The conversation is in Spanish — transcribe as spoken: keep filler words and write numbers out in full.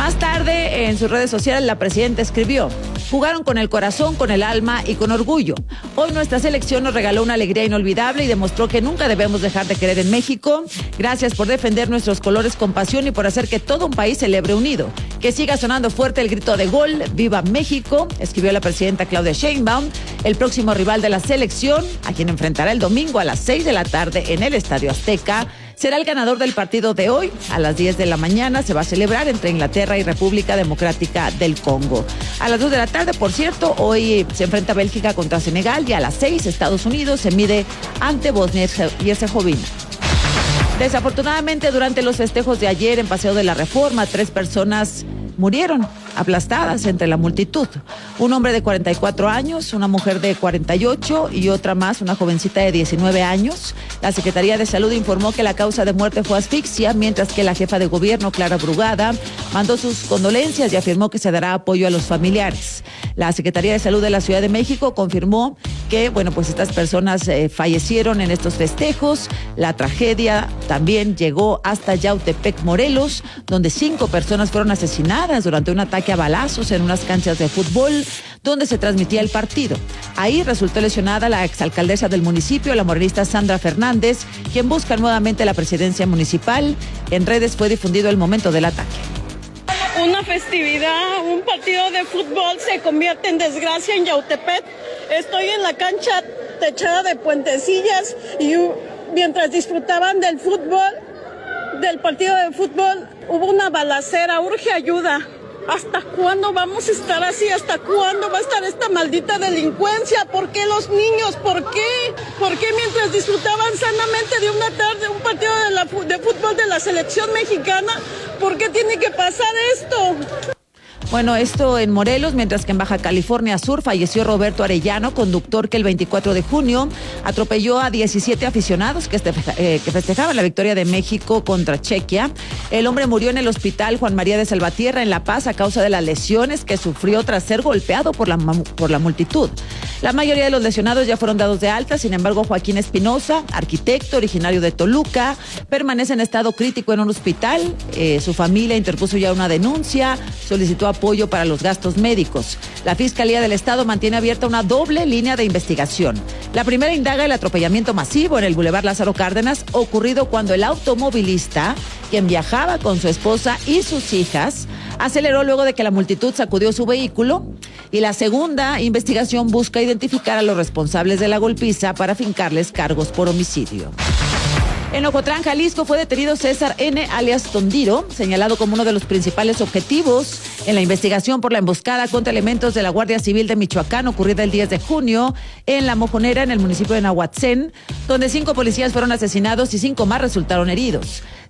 Más tarde, en sus redes sociales, la presidenta escribió: jugaron con el corazón, con el alma y con orgullo. Hoy nuestra selección nos regaló una alegría inolvidable y demostró que nunca debemos dejar de creer en México. Gracias por defender nuestros colores con pasión y por hacer que todo un país celebre unido. Que siga sonando fuerte el grito de gol, ¡viva México!, escribió la presidenta Claudia Sheinbaum. El próximo rival de la selección, a quien enfrentará el domingo a las seis de la tarde en el Estadio Azteca, será el ganador del partido de hoy. A las diez de la mañana se va a celebrar entre Inglaterra y República Democrática del Congo. A las dos de la tarde, por cierto, hoy se enfrenta Bélgica contra Senegal y a las seis Estados Unidos se mide ante Bosnia y Herzegovina. Desafortunadamente, durante los festejos de ayer en Paseo de la Reforma, tres personas murieron aplastadas entre la multitud. Un hombre de cuarenta y cuatro años, una mujer de cuarenta y ocho y otra más, una jovencita de diecinueve años. La Secretaría de Salud informó que la causa de muerte fue asfixia, mientras que la jefa de gobierno, Clara Brugada, mandó sus condolencias y afirmó que se dará apoyo a los familiares. La Secretaría de Salud de la Ciudad de México confirmó que, bueno, pues estas personas eh, fallecieron en estos festejos. La tragedia también llegó hasta Yautepec, Morelos, donde cinco personas fueron asesinadas durante un ataque a balazos en unas canchas de fútbol donde se transmitía el partido. Ahí resultó lesionada la exalcaldesa del municipio, la morenista Sandra Fernández, quien busca nuevamente la presidencia municipal. En redes fue difundido el momento del ataque. Una festividad, un partido de fútbol se convierte en desgracia en Yautepec. Estoy en la cancha techada de Puentecillas y mientras disfrutaban del fútbol, del partido de fútbol, hubo una balacera. Urge ayuda. ¿Hasta cuándo vamos a estar así? ¿Hasta cuándo va a estar esta maldita delincuencia? ¿Por qué los niños? ¿Por qué? ¿Por qué mientras disfrutaban sanamente de una tarde, un partido de, la, de fútbol de la selección mexicana, por qué tiene que pasar esto? Bueno, esto en Morelos, mientras que en Baja California Sur falleció Roberto Arellano, conductor que el veinticuatro de junio atropelló a diecisiete aficionados que, este, eh, que festejaban la victoria de México contra Chequia. El hombre murió en el hospital Juan María de Salvatierra en La Paz a causa de las lesiones que sufrió tras ser golpeado por la, por la multitud. La mayoría de los lesionados ya fueron dados de alta. Sin embargo, Joaquín Espinosa, arquitecto originario de Toluca, permanece en estado crítico en un hospital. Eh, su familia interpuso ya una denuncia, solicitó apoyo para los gastos médicos. La Fiscalía del Estado mantiene abierta una doble línea de investigación. La primera indaga el atropellamiento masivo en el Boulevard Lázaro Cárdenas, ocurrido cuando el automovilista, quien viajaba con su esposa y sus hijas, aceleró luego de que la multitud sacudió su vehículo. Y la segunda investigación busca identificar a los responsables de la golpiza para fincarles cargos por homicidio. En Ocotlán, Jalisco, fue detenido César N., alias Tondiro, señalado como uno de los principales objetivos en la investigación por la emboscada contra elementos de la Guardia Civil de Michoacán, ocurrida el diez de junio en La Mojonera, en el municipio de Nahuatzén, donde cinco policías fueron asesinados y cinco más resultaron heridos.